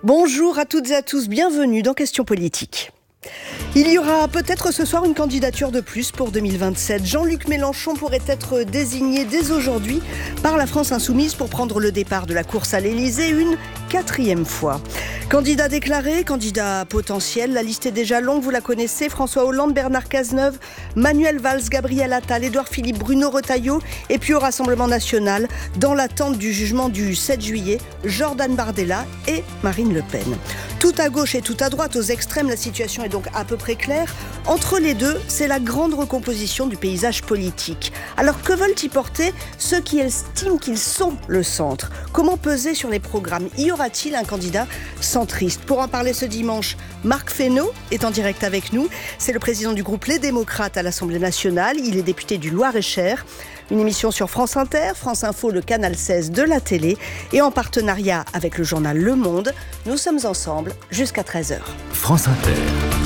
Bonjour à toutes et à tous, bienvenue dans Questions politiques. Il y aura peut-être ce soir une candidature de plus pour 2027. Jean-Luc Mélenchon pourrait être désigné dès aujourd'hui par la France Insoumise pour prendre le départ de la course à l'Élysée une 4e fois. Candidat déclaré, candidat potentiel, la liste est déjà longue, vous la connaissez. François Hollande, Bernard Cazeneuve, Manuel Valls, Gabriel Attal, Édouard Philippe, Bruno Retailleau. Et puis au Rassemblement National, dans l'attente du jugement du 7 juillet, Jordan Bardella et Marine Le Pen. Tout à gauche et tout à droite, aux extrêmes, la situation est donc à peu près claire. Entre les deux, c'est la grande recomposition du paysage politique. Alors que veulent y porter ceux qui estiment qu'ils sont le centre ? Comment peser sur les programmes ? Y aura-t-il un candidat centriste ? Pour en parler ce dimanche, Marc Fesneau est en direct avec nous. C'est le président du groupe Les Démocrates à l'Assemblée nationale. Il est député du Loir-et-Cher. Une émission sur France Inter, France Info, le canal 16 de la télé. Et en partenariat avec le journal Le Monde, nous sommes ensemble jusqu'à 13h. France Inter.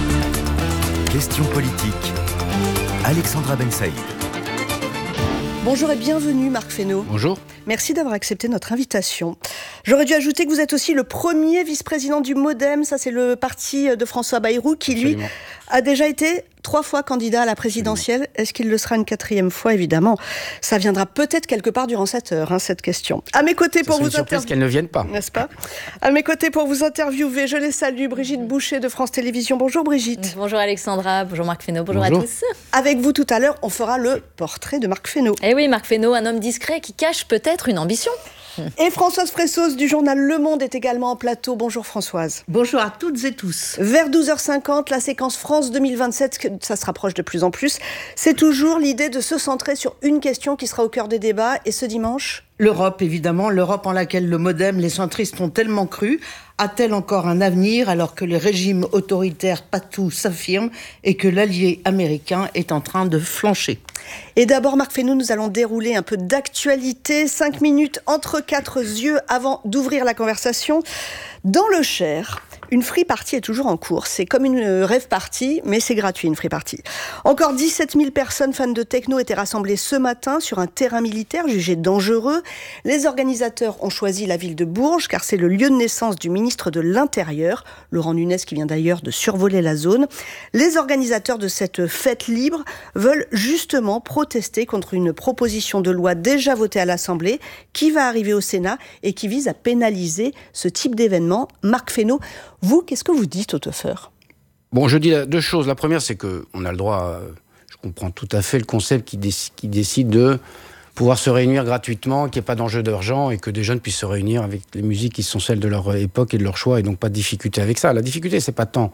Questions politiques. Alexandra Ben Saïd. Bonjour et bienvenue Marc Fesneau. Bonjour. Merci d'avoir accepté notre invitation. J'aurais dû ajouter que vous êtes aussi le premier vice-président du MoDem. Ça, c'est le parti de François Bayrou qui, lui, a déjà été 3 fois candidat à la présidentielle. Est-ce qu'il le sera une 4e fois ? Évidemment, ça viendra peut-être quelque part durant cette heure, cette question. À mes côtés pour vous surprise qu'elle ne vienne pas. N'est-ce pas ? À mes côtés pour vous interviewer, je les salue, Brigitte Boucher de France Télévisions. Bonjour Brigitte. Bonjour Alexandra, bonjour Marc Fesneau, bonjour à tous. Avec vous tout à l'heure, on fera le portrait de Marc Fesneau. Eh oui, Marc Fesneau, un homme discret qui cache peut-être une ambition. Et Françoise Fressos du journal Le Monde est également en plateau. Bonjour Françoise. Bonjour à toutes et tous. Vers 12h50, la séquence France 2027, ça se rapproche de plus en plus. C'est toujours l'idée de se centrer sur une question qui sera au cœur des débats. Et ce dimanche ? L'Europe, évidemment, l'Europe en laquelle le MoDem, les centristes ont tellement cru, a-t-elle encore un avenir alors que les régimes autoritaires partout s'affirment et que l'allié américain est en train de flancher ? Et d'abord, Marc Fesneau, nous allons dérouler un peu d'actualité. 5 minutes entre 4 yeux avant d'ouvrir la conversation. Dans le Cher, une free party est toujours en cours. C'est comme une rave party, mais c'est gratuit, une free party. Encore 17 000 personnes fans de techno étaient rassemblées ce matin sur un terrain militaire jugé dangereux. Les organisateurs ont choisi la ville de Bourges, car c'est le lieu de naissance du ministre de l'Intérieur, Laurent Nunez, qui vient d'ailleurs de survoler la zone. Les organisateurs de cette fête libre veulent justement protester contre une proposition de loi déjà votée à l'Assemblée, qui va arriver au Sénat et qui vise à pénaliser ce type d'événement. Marc Fesneau, vous, qu'est-ce que vous dites au teufeur ? Bon, je dis 2 choses. La première, c'est qu'on a le droit, je comprends tout à fait le concept qui décide de pouvoir se réunir gratuitement, qu'il n'y ait pas d'enjeu d'argent et que des jeunes puissent se réunir avec les musiques qui sont celles de leur époque et de leur choix et donc pas de difficulté avec ça. La difficulté, c'est pas tant,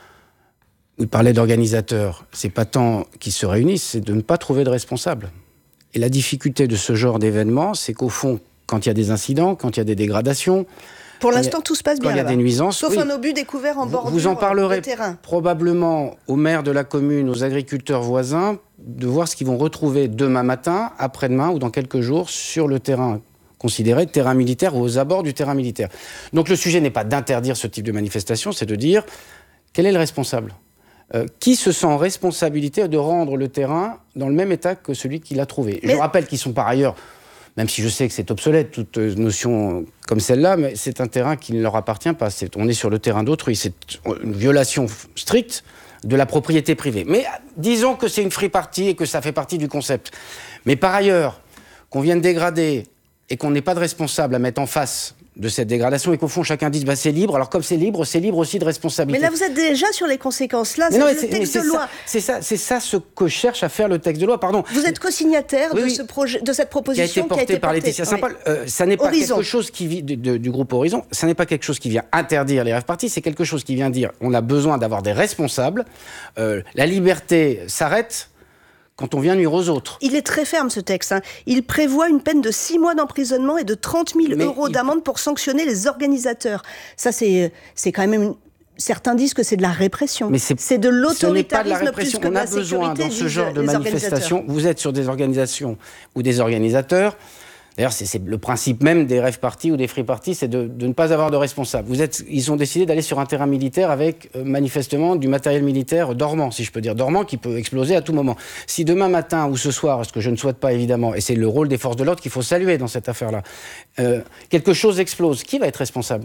vous parlez d'organisateurs, c'est pas tant qu'ils se réunissent, c'est de ne pas trouver de responsable. Et la difficulté de ce genre d'événement, c'est qu'au fond, quand il y a des incidents, quand il y a des dégradations, pour l'instant, tout se passe bien. Quand il y a des nuisances, sauf un obus découvert en bordure. Vous en parlerez terrain. Probablement aux maires de la commune, aux agriculteurs voisins, de voir ce qu'ils vont retrouver demain matin, après-demain ou dans quelques jours sur le terrain considéré terrain militaire ou aux abords du terrain militaire. Donc le sujet n'est pas d'interdire ce type de manifestation, c'est de dire quel est le responsable ? Qui se sent en responsabilité de rendre le terrain dans le même état que celui qui l'a trouvé ? Je rappelle qu'ils sont par ailleurs, même si je sais que c'est obsolète, toute notion comme celle-là, mais c'est un terrain qui ne leur appartient pas. On est sur le terrain d'autrui. C'est une violation stricte de la propriété privée. Mais disons que c'est une free party et que ça fait partie du concept. Mais par ailleurs, qu'on vienne dégrader et qu'on n'ait pas de responsable à mettre en face de cette dégradation et qu'au fond chacun dise c'est libre, alors comme c'est libre aussi de responsabilité. Mais là vous êtes déjà sur les conséquences, là, c'est le texte de loi. C'est ça ce que cherche à faire le texte de loi, pardon. Vous êtes co-signataire de ce projet, de cette proposition qui a été portée par Laetitia Saint-Paul. Ça n'est pas Horizon. Quelque chose qui du groupe Horizon, ça n'est pas quelque chose qui vient interdire les rave parties, c'est quelque chose qui vient dire on a besoin d'avoir des responsables, la liberté s'arrête quand on vient nuire aux autres. Il est très ferme ce texte. Il prévoit une peine de 6 mois d'emprisonnement et de 30 000 euros d'amende pour sanctionner les organisateurs. Ça, c'est quand même Certains disent que c'est de la répression. Mais c'est de l'autoritarisme plus que de la sécurité. On a besoin dans ce genre de manifestation. Vous êtes sur des organisations ou des organisateurs. D'ailleurs, c'est le principe même des rave parties ou des free parties, c'est de ne pas avoir de responsable. Ils ont décidé d'aller sur un terrain militaire avec, manifestement, du matériel militaire dormant, si je peux dire, dormant, qui peut exploser à tout moment. Si demain matin ou ce soir, ce que je ne souhaite pas évidemment, et c'est le rôle des forces de l'ordre qu'il faut saluer dans cette affaire-là, quelque chose explose, qui va être responsable ?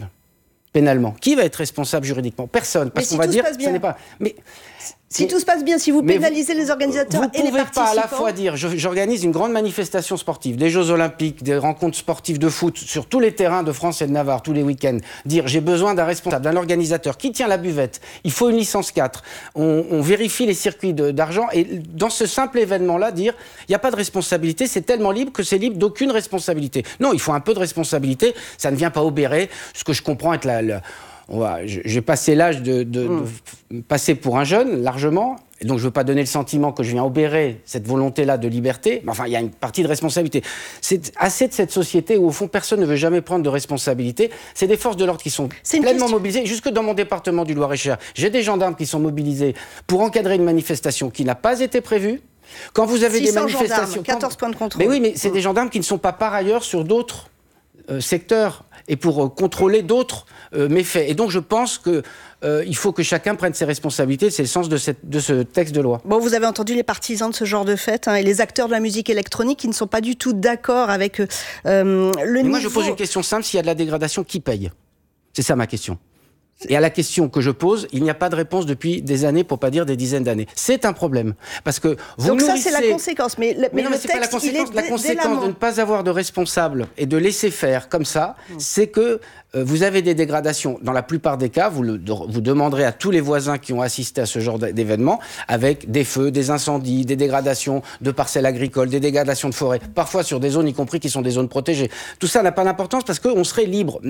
pénalement? Qui va être responsable juridiquement? Personne. Parce qu'on va dire que ce n'est pas... Si tout se passe bien, si vous pénalisez les organisateurs et les participants... Vous ne pouvez pas à la fois dire j'organise une grande manifestation sportive, des Jeux Olympiques, des rencontres sportives de foot sur tous les terrains de France et de Navarre, tous les week-ends, dire j'ai besoin d'un responsable, d'un organisateur qui tient la buvette, il faut une licence 4, on vérifie les circuits d'argent et dans ce simple événement-là, dire il n'y a pas de responsabilité, c'est tellement libre que c'est libre d'aucune responsabilité. Non, il faut un peu de responsabilité, ça ne vient pas obérer ce que je comprends être j'ai passé l'âge de passer pour un jeune, largement, et donc je ne veux pas donner le sentiment que je viens obérer cette volonté-là de liberté, mais enfin, il y a une partie de responsabilité. C'est assez de cette société où, au fond, personne ne veut jamais prendre de responsabilité. C'est des forces de l'ordre qui sont pleinement mobilisées. Jusque dans mon département du Loir-et-Cher, j'ai des gendarmes qui sont mobilisés pour encadrer une manifestation qui n'a pas été prévue. Quand vous avez des manifestations... gendarmes, 14 points de contrôle. Mais oui, mais c'est des gendarmes qui ne sont pas par ailleurs sur d'autres secteurs et pour contrôler d'autres méfaits. Et donc je pense qu'il faut que chacun prenne ses responsabilités. C'est le sens de ce texte de loi. Bon, vous avez entendu les partisans de ce genre de fête et les acteurs de la musique électronique qui ne sont pas du tout d'accord avec le niveau... Moi je pose une question simple, s'il y a de la dégradation, qui paye? C'est ça ma question. Et à la question que je pose, il n'y a pas de réponse depuis des années, pour pas dire des dizaines d'années. C'est un problème. Parce que vous donc nourrissez... ça, c'est la conséquence. Mais non, le c'est pas la texte, conséquence. La conséquence de ne pas avoir de responsable et de laisser faire comme ça, c'est que vous avez des dégradations. Dans la plupart des cas, vous demanderez à tous les voisins qui ont assisté à ce genre d'événements, avec des feux, des incendies, des dégradations de parcelles agricoles, des dégradations de forêts, parfois sur des zones, y compris qui sont des zones protégées. Tout ça n'a pas d'importance parce qu'on serait libre.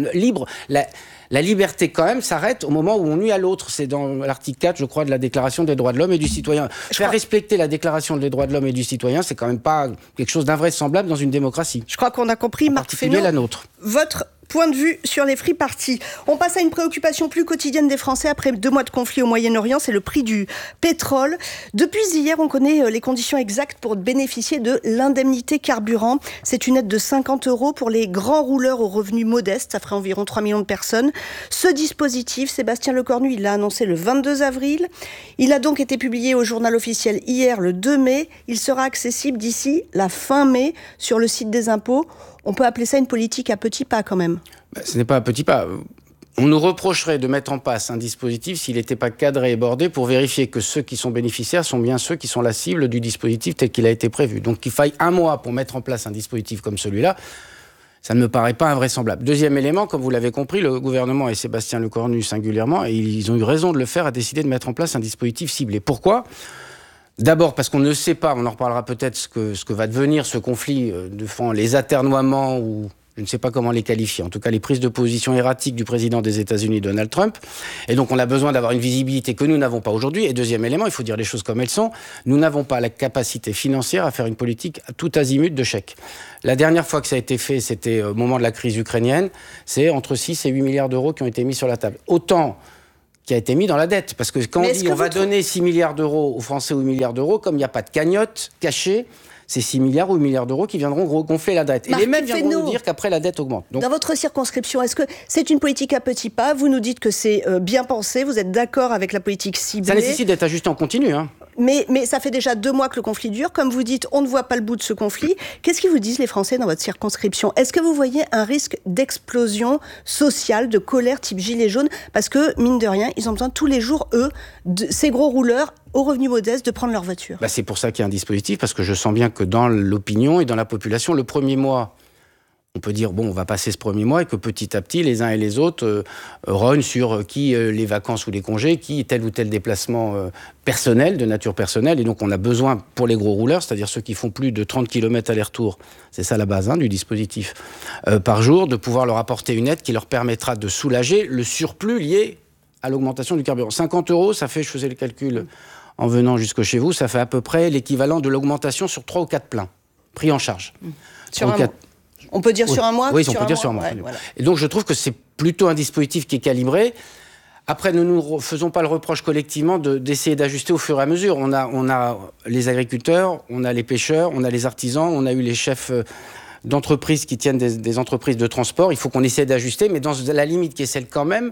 La liberté, quand même, s'arrête au moment où on nuit à l'autre. C'est dans l'article 4, je crois, de la Déclaration des droits de l'homme et du citoyen. Faire respecter la Déclaration des droits de l'homme et du citoyen, c'est quand même pas quelque chose d'invraisemblable dans une démocratie. Je crois qu'on a compris, Marc Fesneau, la nôtre. Votre point de vue sur les free parties. On passe à une préoccupation plus quotidienne des Français après 2 mois de conflit au Moyen-Orient, c'est le prix du pétrole. Depuis hier, on connaît les conditions exactes pour bénéficier de l'indemnité carburant. C'est une aide de 50 € pour les grands rouleurs aux revenus modestes, ça ferait environ 3 millions de personnes. Ce dispositif, Sébastien Lecornu, il l'a annoncé le 22 avril. Il a donc été publié au journal officiel hier, le 2 mai. Il sera accessible d'ici la fin mai sur le site des impôts. On peut appeler ça une politique à petits pas quand même. Ce n'est pas un petit pas. On nous reprocherait de mettre en place un dispositif s'il n'était pas cadré et bordé pour vérifier que ceux qui sont bénéficiaires sont bien ceux qui sont la cible du dispositif tel qu'il a été prévu. Donc qu'il faille 1 mois pour mettre en place un dispositif comme celui-là, ça ne me paraît pas invraisemblable. Deuxième élément, comme vous l'avez compris, le gouvernement et Sébastien Lecornu singulièrement, ils ont eu raison de le faire, a décidé de mettre en place un dispositif ciblé. Pourquoi ? D'abord parce qu'on ne sait pas, on en reparlera peut-être, ce que va devenir ce conflit, les atermoiements ou je ne sais pas comment les qualifier, en tout cas les prises de position erratiques du président des États-Unis, Donald Trump. Et donc on a besoin d'avoir une visibilité que nous n'avons pas aujourd'hui. Et deuxième élément, il faut dire les choses comme elles sont, nous n'avons pas la capacité financière à faire une politique à tout azimut de chèques. La dernière fois que ça a été fait, c'était au moment de la crise ukrainienne, c'est entre 6 et 8 milliards d'euros qui ont été mis sur la table. Autant qui a été mis dans la dette. Parce que quand on dit on va donner 6 milliards d'euros aux Français ou 8 milliards d'euros, comme il n'y a pas de cagnotte cachée, c'est 6 milliards ou 8 milliards d'euros qui viendront gonfler la dette. Et les mêmes viendront nous dire qu'après, la dette augmente. Donc, dans votre circonscription, est-ce que c'est une politique à petits pas ? Vous nous dites que c'est bien pensé, vous êtes d'accord avec la politique ciblée. Ça nécessite d'être ajusté en continu. Mais ça fait déjà 2 mois que le conflit dure. Comme vous dites, on ne voit pas le bout de ce conflit. Qu'est-ce qu'ils vous disent les Français dans votre circonscription ? Est-ce que vous voyez un risque d'explosion sociale, de colère type gilet jaune ? Parce que, mine de rien, ils ont besoin tous les jours, ces gros rouleurs aux revenus modestes, de prendre leur voiture. C'est pour ça qu'il y a un dispositif, parce que je sens bien que dans l'opinion et dans la population, le premier mois, on peut dire, on va passer ce premier mois et que petit à petit, les uns et les autres rognent sur qui les vacances ou les congés, qui tel ou tel déplacement personnel, de nature personnelle. Et donc, on a besoin, pour les gros rouleurs, c'est-à-dire ceux qui font plus de 30 km aller-retour, c'est ça la base du dispositif, par jour, de pouvoir leur apporter une aide qui leur permettra de soulager le surplus lié à l'augmentation du carburant. 50 €, ça fait, je faisais le calcul en venant jusque chez vous, ça fait à peu près l'équivalent de l'augmentation sur 3 ou 4 pleins, pris en charge. Sur un mois. On peut dire sur un mois ? Oui, on peut dire sur un mois. Ouais, voilà. Et donc, je trouve que c'est plutôt un dispositif qui est calibré. Après, ne nous faisons pas le reproche collectivement d'essayer d'ajuster au fur et à mesure. On a les agriculteurs, on a les pêcheurs, on a les artisans, on a eu les chefs d'entreprises qui tiennent des entreprises de transport. Il faut qu'on essaie d'ajuster, mais dans la limite qui est celle quand même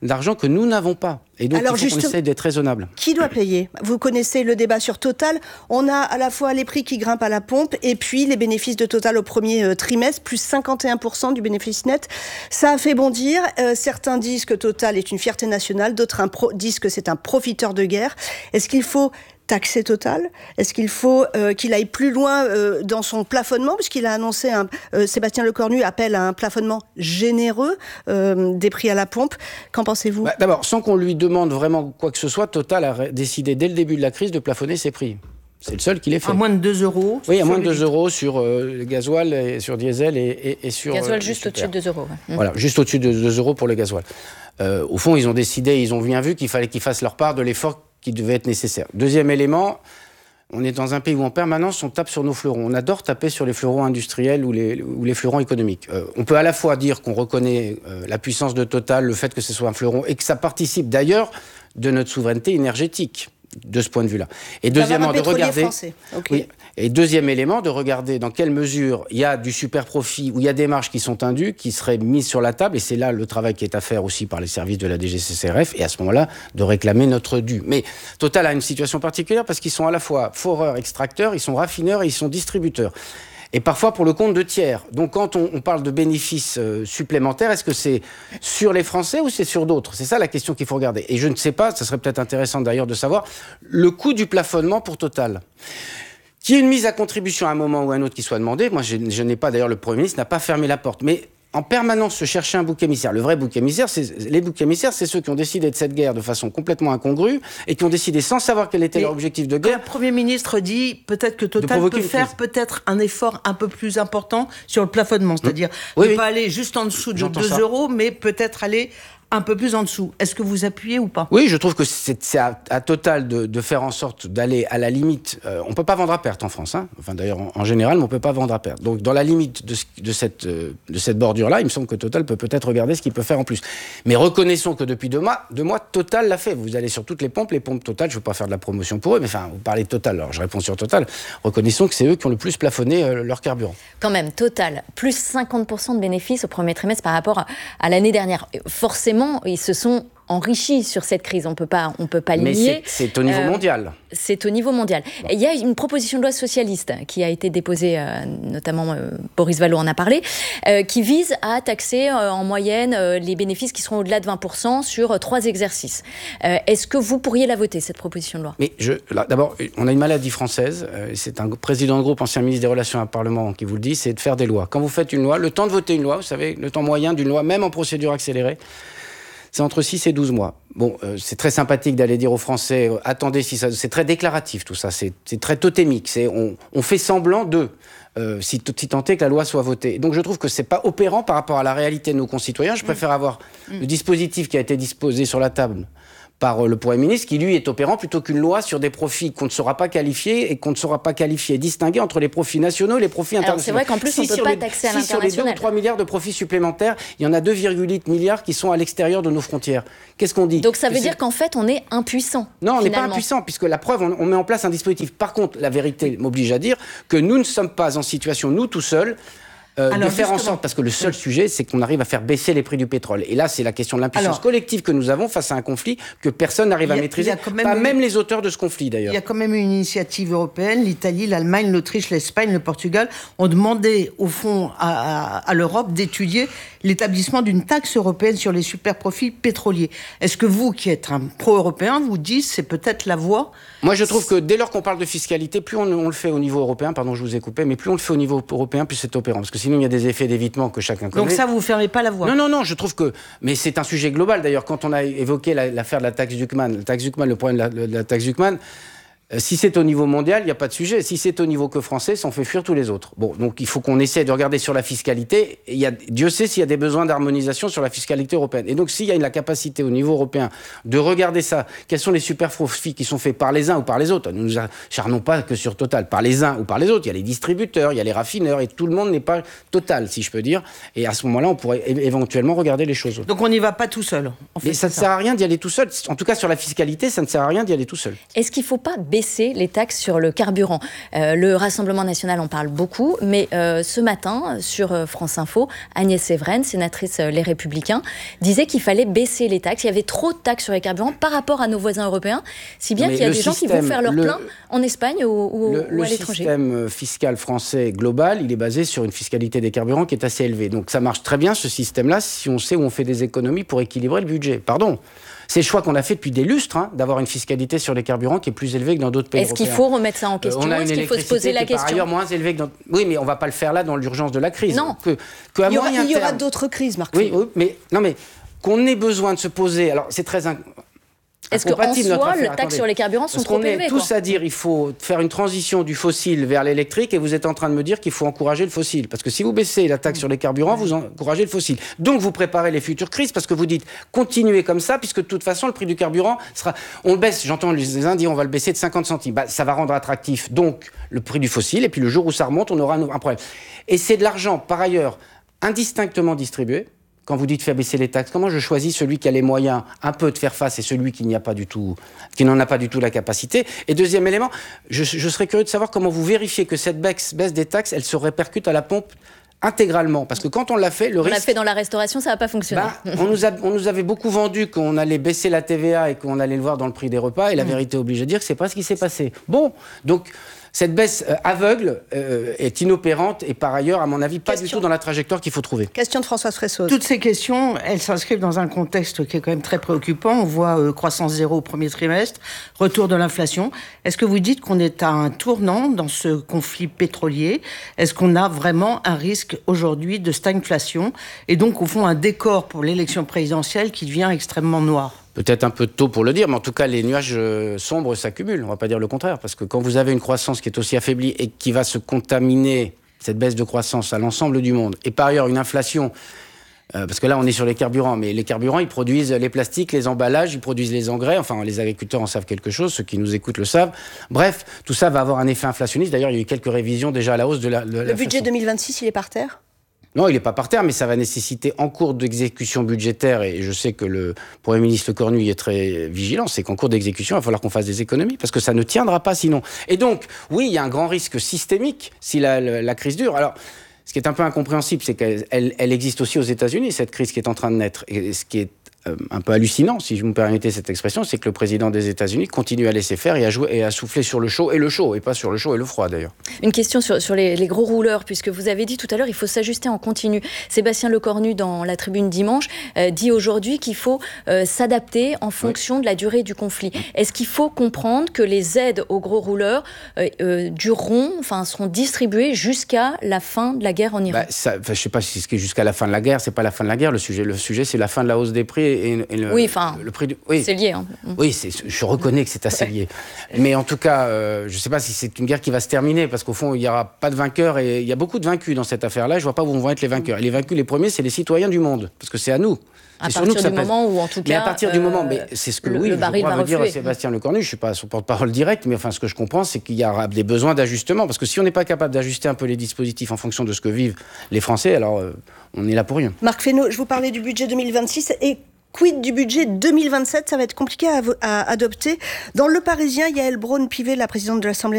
d'argent que nous n'avons pas. Et donc, il faut qu'on essaie d'être raisonnable. Qui doit payer ? Vous connaissez le débat sur Total. On a à la fois les prix qui grimpent à la pompe et puis les bénéfices de Total au premier trimestre, plus 51% du bénéfice net. Ça a fait bondir. Certains disent que Total est une fierté nationale, d'autres disent que c'est un profiteur de guerre. Est-ce qu'il faut taxer Total ? Est-ce qu'il faut qu'il aille plus loin dans son plafonnement, puisqu'il a annoncé, Sébastien Lecornu appelle à un plafonnement généreux des prix à la pompe. Qu'en pensez-vous ? D'abord, sans qu'on lui demande vraiment quoi que ce soit, Total a décidé dès le début de la crise de plafonner ses prix. C'est le seul qui l'ait fait. À moins de 2 euros. Oui, à moins de 2 euros sur le gasoil, et sur diesel et sur... Gasoil juste au-dessus de 2 euros. Ouais. Voilà, juste au-dessus de 2 euros pour le gasoil. Au fond, ils ont décidé, ils ont bien vu qu'il fallait qu'ils fassent leur part de l'effort qui devait être nécessaire. Deuxième élément, on est dans un pays où en permanence on tape sur nos fleurons. On adore taper sur les fleurons industriels ou les fleurons économiques. On peut à la fois dire qu'on reconnaît la puissance de Total, le fait que ce soit un fleuron, et que ça participe d'ailleurs de notre souveraineté énergétique. De ce point de vue-là. Et deuxièmement, de regarder. Okay. Oui. Et deuxième élément, de regarder dans quelle mesure il y a du super profit ou il y a des marges qui sont indues, qui seraient mises sur la table. Et c'est là le travail qui est à faire aussi par les services de la DGCCRF. Et à ce moment-là, de réclamer notre dû. Mais Total a une situation particulière parce qu'ils sont à la fois foreurs, extracteurs, ils sont raffineurs et ils sont distributeurs. Et parfois pour le compte de tiers. Donc quand on parle de bénéfices supplémentaires, est-ce que c'est sur les Français ou c'est sur d'autres ? C'est ça la question qu'il faut regarder. Et je ne sais pas, ça serait peut-être intéressant d'ailleurs de savoir, le coût du plafonnement pour Total. Qu'il y ait une mise à contribution à un moment ou à un autre qui soit demandée, moi je n'ai pas, d'ailleurs le Premier ministre n'a pas fermé la porte, mais en permanence se chercher un bouc émissaire. Le vrai bouc émissaire, les boucs émissaires, c'est ceux qui ont décidé de cette guerre de façon complètement incongrue et qui ont décidé sans savoir quel était leur objectif de guerre. Le Premier ministre dit peut-être que Total peut faire peut-être un effort un peu plus important sur le plafonnement, c'est-à-dire ne pas aller juste en dessous de 2 euros, mais peut-être aller un peu plus en dessous. Est-ce que vous appuyez ou pas ? Oui, je trouve que c'est à Total de faire en sorte d'aller à la limite. On ne peut pas vendre à perte en France. Hein. Enfin, d'ailleurs, en général, on ne peut pas vendre à perte. Donc, dans la limite de cette bordure-là, il me semble que Total peut peut-être regarder ce qu'il peut faire en plus. Mais reconnaissons que depuis 2 mois, Total l'a fait. Vous allez sur toutes les pompes Total, je ne veux pas faire de la promotion pour eux, mais enfin, vous parlez de Total, alors je réponds sur Total. Reconnaissons que c'est eux qui ont le plus plafonné leur carburant. Quand même, Total, plus 50% de bénéfices au premier trimestre par rapport à l'année dernière. Forcément, ils se sont enrichis sur cette crise. On peut pas le nier. Mais c'est au niveau mondial. C'est au niveau mondial. Bon. Il y a une proposition de loi socialiste qui a été déposée, notamment Boris Vallaud en a parlé, qui vise à taxer en moyenne les bénéfices qui seront au-delà de 20% sur 3 exercices. Est-ce que vous pourriez la voter, cette proposition de loi ? Mais d'abord, on a une maladie française. C'est un président de groupe, ancien ministre des Relations à Parlement, qui vous le dit, c'est de faire des lois. Quand vous faites une loi, le temps de voter une loi, vous savez, le temps moyen d'une loi, même en procédure accélérée, c'est entre 6 et 12 mois. Bon, c'est très sympathique d'aller dire aux Français, attendez, c'est très déclaratif tout ça, c'est très totémique, on fait semblant si tant est que la loi soit votée. Donc je trouve que c'est pas opérant par rapport à la réalité de nos concitoyens. Je préfère avoir le dispositif qui a été disposé sur la table par le Premier ministre, qui lui est opérant, plutôt qu'une loi sur des profits qu'on ne saura pas qualifier et qu'on ne saura pas qualifier et distinguer entre les profits nationaux et les profits internationaux. Alors c'est vrai qu'en plus on ne peut pas taxer à l'international. Sur les 2 ou 3 milliards de profits supplémentaires, il y en a 2,8 milliards qui sont à l'extérieur de nos frontières. Qu'est-ce qu'on dit ? Donc ça veut dire qu'en fait on est impuissant. Non, on n'est pas impuissant, puisque la preuve, on met en place un dispositif. Par contre, la vérité m'oblige à dire que nous ne sommes pas en situation, nous tout seuls, de faire en sorte, parce que le seul sujet, c'est qu'on arrive à faire baisser les prix du pétrole. Et là, c'est la question de l'impuissance collective que nous avons face à un conflit que personne n'arrive à maîtriser, même les auteurs de ce conflit d'ailleurs. Il y a quand même une initiative européenne, l'Italie, l'Allemagne, l'Autriche, l'Espagne, le Portugal ont demandé au fond à l'Europe d'étudier l'établissement d'une taxe européenne sur les superprofits pétroliers. Est-ce que vous, qui êtes un pro-européen, vous dites c'est peut-être la voie ? Moi, je trouve que dès lors qu'on parle de fiscalité, plus on le fait au niveau européen, pardon, je vous ai coupé, mais plus on le fait au niveau européen, plus c'est opérant. Parce que sinon, il y a des effets d'évitement que chacun connaît. Donc ça, vous ne fermez pas la voie ? Non, je trouve que... Mais c'est un sujet global, d'ailleurs. Quand on a évoqué l'affaire de la taxe Zuckman, le problème de la taxe Zuckman, si c'est au niveau mondial, il n'y a pas de sujet. Si c'est au niveau que français, ça en fait fuir tous les autres. Bon, donc il faut qu'on essaie de regarder sur la fiscalité. Dieu sait s'il y a des besoins d'harmonisation sur la fiscalité européenne. Et donc s'il y a la capacité au niveau européen de regarder ça, quels sont les super-profits qui sont faits par les uns ou par les autres. Nous ne nous acharnons pas que sur Total, par les uns ou par les autres. Il y a les distributeurs, il y a les raffineurs, et tout le monde n'est pas Total, si je peux dire. Et à ce moment-là, on pourrait éventuellement regarder les choses. Donc on n'y va pas tout seul. Mais ça ne sert à rien d'y aller tout seul. En tout cas, sur la fiscalité, ça ne sert à rien d'y aller tout seul. Est-ce qu'il ne faut pas baisser baisser les taxes sur le carburant. Le Rassemblement national en parle beaucoup, mais ce matin, sur France Info, Agnès Evren, sénatrice Les Républicains, disait qu'il fallait baisser les taxes. Il y avait trop de taxes sur les carburants par rapport à nos voisins européens, si bien qu'il y a des gens qui vont faire leur plein en Espagne ou à l'étranger. Le système fiscal français global, il est basé sur une fiscalité des carburants qui est assez élevée. Donc ça marche très bien, ce système-là, si on sait où on fait des économies pour équilibrer le budget. Pardon. C'est le choix qu'on a fait depuis des lustres, d'avoir une fiscalité sur les carburants qui est plus élevée que dans d'autres pays européens. Est-ce qu'il faut remettre ça en question ? Est-ce qu'il faut se poser la question ? Par ailleurs, moins élevée que dans... Oui, mais on ne va pas le faire là dans l'urgence de la crise. Non. Il y aura d'autres crises, Marc. Oui, mais qu'on ait besoin de se poser... Alors, c'est très... Est-ce qu'en soi, les taxes sur les carburants sont trop élevées ? Parce qu'on est tous à dire qu'il faut faire une transition du fossile vers l'électrique et vous êtes en train de me dire qu'il faut encourager le fossile. Parce que si vous baissez la taxe sur les carburants, vous encouragez le fossile. Donc vous préparez les futures crises parce que vous dites continuez comme ça puisque de toute façon le prix du carburant sera... On le baisse, j'entends les uns dire on va le baisser de 50 centimes. Ça va rendre attractif donc le prix du fossile et puis le jour où ça remonte, on aura un problème. Et c'est de l'argent par ailleurs indistinctement distribué. Quand vous dites faire baisser les taxes, comment je choisis celui qui a les moyens un peu de faire face et celui qui n'en a pas du tout la capacité ? Et deuxième élément, je serais curieux de savoir comment vous vérifiez que cette baisse des taxes, elle se répercute à la pompe intégralement. Parce que quand on l'a fait, on l'a fait dans la restauration, ça n'a pas fonctionné. On nous avait beaucoup vendu qu'on allait baisser la TVA et qu'on allait le voir dans le prix des repas. Et la vérité oblige à dire que ce n'est pas ce qui s'est passé. Bon, donc... Cette baisse aveugle est inopérante et par ailleurs, à mon avis, pas du tout dans la trajectoire qu'il faut trouver. Question de Françoise Fressoz. Toutes ces questions, elles s'inscrivent dans un contexte qui est quand même très préoccupant. On voit croissance zéro au premier trimestre, retour de l'inflation. Est-ce que vous dites qu'on est à un tournant dans ce conflit pétrolier ? Est-ce qu'on a vraiment un risque aujourd'hui de stagflation et donc, au fond, un décor pour l'élection présidentielle qui devient extrêmement noir ? Peut-être un peu tôt pour le dire, mais en tout cas, les nuages sombres s'accumulent. On ne va pas dire le contraire, parce que quand vous avez une croissance qui est aussi affaiblie et qui va se contaminer, cette baisse de croissance, à l'ensemble du monde, et par ailleurs une inflation, parce que là, on est sur les carburants, mais les carburants, ils produisent les plastiques, les emballages, ils produisent les engrais, enfin, les agriculteurs en savent quelque chose, ceux qui nous écoutent le savent. Bref, tout ça va avoir un effet inflationniste. D'ailleurs, il y a eu quelques révisions déjà à la hausse de la Le budget 2026, il est par terre ? Non, il n'est pas par terre, mais ça va nécessiter en cours d'exécution budgétaire, et je sais que le Premier ministre Cornu y est très vigilant, c'est qu'en cours d'exécution, il va falloir qu'on fasse des économies, parce que ça ne tiendra pas sinon. Et donc, oui, il y a un grand risque systémique si la crise dure. Alors, ce qui est un peu incompréhensible, c'est qu'elle existe aussi aux États-Unis, cette crise qui est en train de naître. Et ce qui est un peu hallucinant, si je me permettez cette expression, c'est que le président des États-Unis continue à laisser faire et à souffler sur le chaud, et pas sur le chaud et le froid d'ailleurs. Une question sur les gros rouleurs, puisque vous avez dit tout à l'heure, il faut s'ajuster en continu. Sébastien Lecornu, dans la Tribune dimanche, dit aujourd'hui qu'il faut s'adapter en fonction de la durée du conflit. Est-ce qu'il faut comprendre que les aides aux gros rouleurs seront distribuées jusqu'à la fin de la guerre en Iran ? Je ne sais pas si c'est jusqu'à la fin de la guerre, c'est pas la fin de la guerre, le sujet c'est la fin de la hausse des prix. Le prix c'est lié. Hein. Oui, je reconnais que c'est assez lié. Mais en tout cas, je ne sais pas si c'est une guerre qui va se terminer, parce qu'au fond, il n'y aura pas de vainqueurs, et il y a beaucoup de vaincus dans cette affaire-là. Je ne vois pas où vont être les vainqueurs. Et les vaincus, les premiers, c'est les citoyens du monde, parce que c'est à nous. À partir du moment où, en tout cas, mais à partir du moment, mais c'est ce que le baril va dire Sébastien Lecornu. Je ne suis pas son porte-parole direct, mais enfin, ce que je comprends, c'est qu'il y aura des besoins d'ajustement, parce que si on n'est pas capable d'ajuster un peu les dispositifs en fonction de ce que vivent les Français, alors on est là pour rien. Marc Fesneau, je vous parlais du budget 2026 et quid du budget 2027 ? Ça va être compliqué à adopter. Dans Le Parisien, Yaël Braun-Pivet, la présidente de l'Assemblée